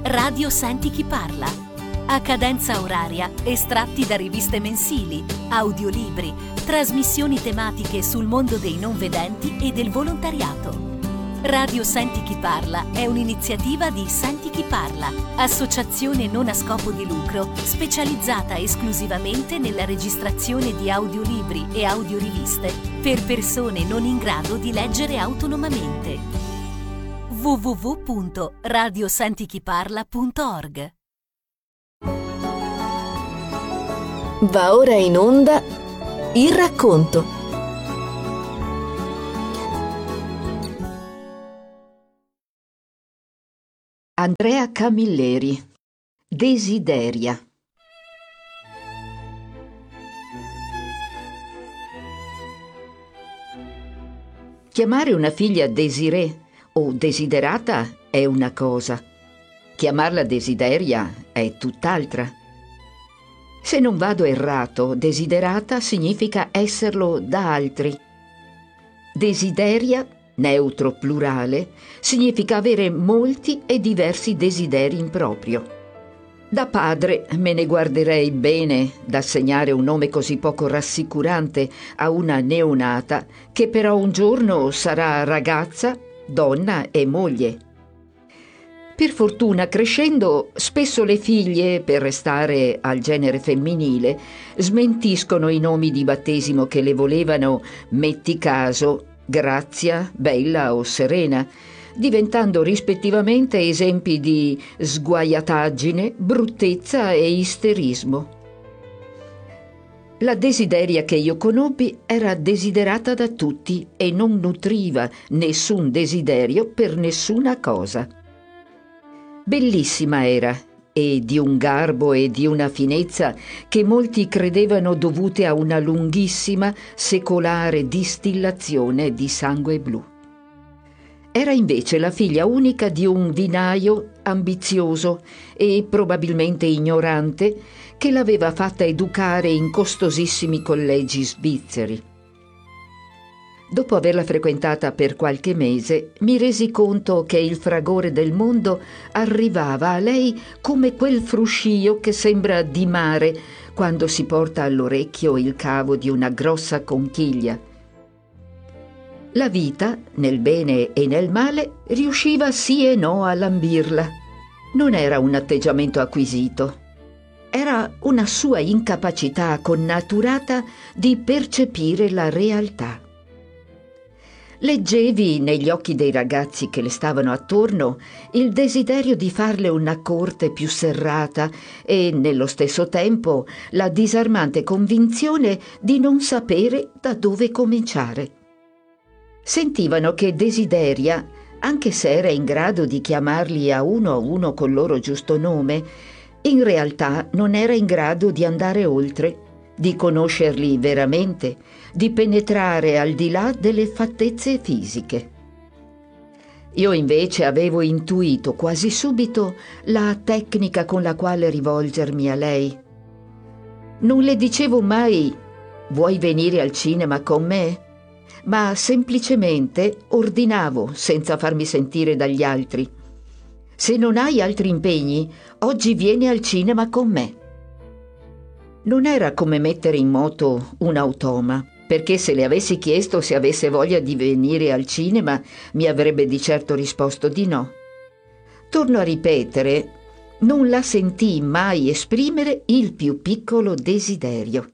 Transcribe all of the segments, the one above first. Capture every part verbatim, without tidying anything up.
Radio Senti chi parla. A cadenza oraria, estratti da riviste mensili, audiolibri, trasmissioni tematiche sul mondo dei non vedenti e del volontariato. Radio Senti chi parla è un'iniziativa di Senti chi parla, associazione non a scopo di lucro specializzata esclusivamente nella registrazione di audiolibri e audioriviste per persone non in grado di leggere autonomamente. w w w punto radio senti chi parla punto org. Va ora in onda il racconto. Andrea Camilleri, Desideria. Chiamare una figlia Desirée o Desiderata è una cosa, chiamarla Desideria è tutt'altra. Se non vado errato, desiderata significa esserlo da altri. Desideria, neutro plurale, significa avere molti e diversi desideri in proprio. Da padre me ne guarderei bene d'assegnare un nome così poco rassicurante a una neonata che però un giorno sarà ragazza, donna e moglie. Per fortuna, crescendo, spesso le figlie, per restare al genere femminile, smentiscono i nomi di battesimo che le volevano, metti caso, Grazia, Bella o Serena, diventando rispettivamente esempi di sguaiataggine, bruttezza e isterismo. La Desideria che io conobbi era desiderata da tutti e non nutriva nessun desiderio per nessuna cosa. Bellissima era, e di un garbo e di una finezza che molti credevano dovute a una lunghissima, secolare distillazione di sangue blu. Era invece la figlia unica di un vinaio ambizioso e probabilmente ignorante che l'aveva fatta educare in costosissimi collegi svizzeri. Dopo averla frequentata per qualche mese, mi resi conto che il fragore del mondo arrivava a lei come quel fruscio che sembra di mare quando si porta all'orecchio il cavo di una grossa conchiglia. La vita, nel bene e nel male, riusciva sì e no a lambirla. Non era un atteggiamento acquisito. Era una sua incapacità connaturata di percepire la realtà. Leggevi negli occhi dei ragazzi che le stavano attorno il desiderio di farle una corte più serrata e, nello stesso tempo, la disarmante convinzione di non sapere da dove cominciare. Sentivano che Desideria, anche se era in grado di chiamarli a uno a uno col loro giusto nome, in realtà non era in grado di andare oltre, di conoscerli veramente, di penetrare al di là delle fattezze fisiche. Io invece avevo intuito quasi subito la tecnica con la quale rivolgermi a lei. Non le dicevo mai «Vuoi venire al cinema con me?» ma semplicemente ordinavo senza farmi sentire dagli altri. «Se non hai altri impegni, oggi vieni al cinema con me». Non era come mettere in moto un automa, perché se le avessi chiesto se avesse voglia di venire al cinema, mi avrebbe di certo risposto di no. Torno a ripetere, non la sentii mai esprimere il più piccolo desiderio.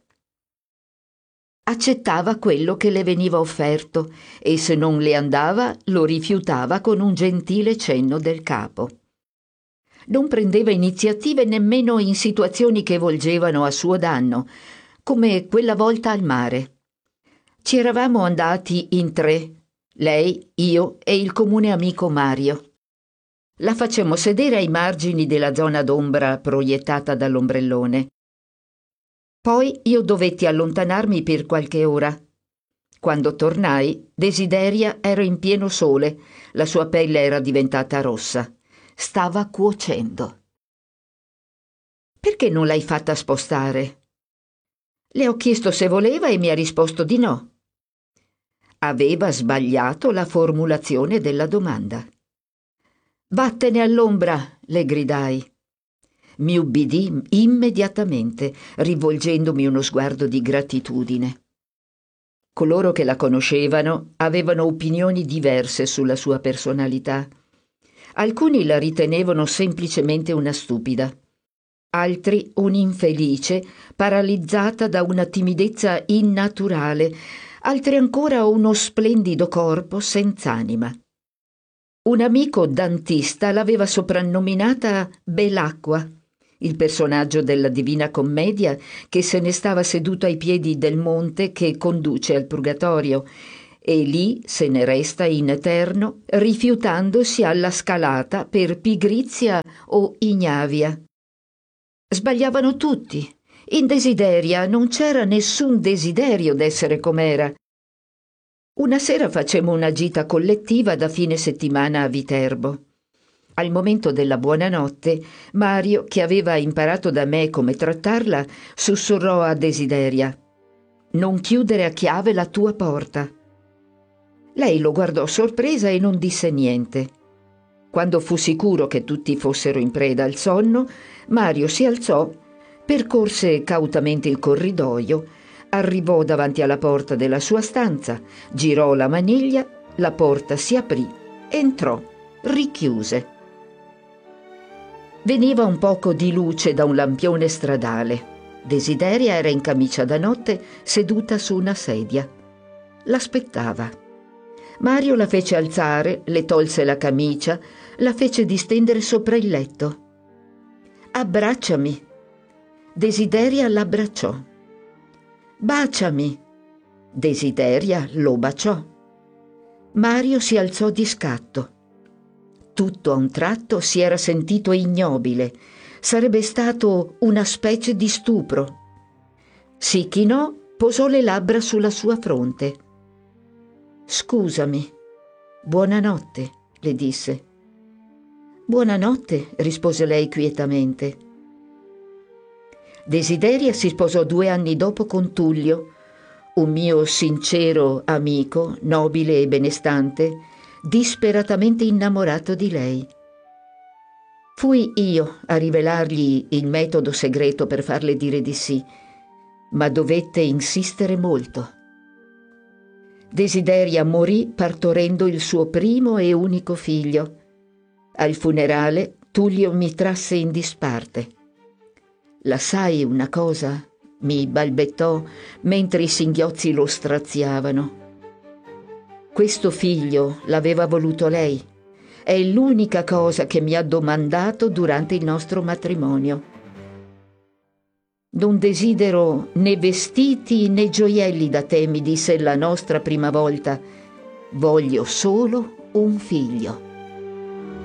Accettava quello che le veniva offerto e se non le andava lo rifiutava con un gentile cenno del capo. Non prendeva iniziative nemmeno in situazioni che volgevano a suo danno, come quella volta al mare. Ci eravamo andati in tre, lei, io e il comune amico Mario. La facemmo sedere ai margini della zona d'ombra proiettata dall'ombrellone. Poi io dovetti allontanarmi per qualche ora. Quando tornai, Desideria era in pieno sole, la sua pelle era diventata rossa. Stava cuocendo. «Perché non l'hai fatta spostare?» Le ho chiesto se voleva e mi ha risposto di no. Aveva sbagliato la formulazione della domanda. Vattene all'ombra, le gridai. Mi ubbidì immediatamente, rivolgendomi uno sguardo di gratitudine. Coloro che la conoscevano avevano opinioni diverse sulla sua personalità. Alcuni la ritenevano semplicemente una stupida, altri un'infelice paralizzata da una timidezza innaturale, altri ancora uno splendido corpo senz'anima. Un amico dantista l'aveva soprannominata Belacqua, il personaggio della Divina Commedia che se ne stava seduto ai piedi del monte che conduce al Purgatorio, e lì se ne resta in eterno, rifiutandosi alla scalata per pigrizia o ignavia. Sbagliavano tutti. In Desideria non c'era nessun desiderio d'essere com'era. Una sera facemmo una gita collettiva da fine settimana a Viterbo. Al momento della buonanotte, Mario, che aveva imparato da me come trattarla, sussurrò a Desideria: «Non chiudere a chiave la tua porta». Lei lo guardò sorpresa e non disse niente. Quando fu sicuro che tutti fossero in preda al sonno, Mario si alzò, percorse cautamente il corridoio, arrivò davanti alla porta della sua stanza, girò la maniglia, la porta si aprì, entrò, richiuse. Veniva un poco di luce da un lampione stradale. Desideria era in camicia da notte, seduta su una sedia. L'aspettava. Mario la fece alzare, le tolse la camicia, la fece distendere sopra il letto. «Abbracciami». Desideria l'abbracciò. «Baciami». Desideria lo baciò. Mario si alzò di scatto. Tutto a un tratto si era sentito ignobile. Sarebbe stato una specie di stupro. Si chinò, posò le labbra sulla sua fronte. «Scusami. Buonanotte», le disse. «Buonanotte», rispose lei quietamente. Desideria si sposò due anni dopo con Tullio, un mio sincero amico, nobile e benestante, disperatamente innamorato di lei. Fui io a rivelargli il metodo segreto per farle dire di sì, ma dovette insistere molto. Desideria morì partorendo il suo primo e unico figlio. Al funerale Tullio mi trasse in disparte. «La sai una cosa?» mi balbettò mentre i singhiozzi lo straziavano. «Questo figlio l'aveva voluto lei. È l'unica cosa che mi ha domandato durante il nostro matrimonio. Non desidero né vestiti né gioielli da te», mi disse la nostra prima volta. «Voglio solo un figlio».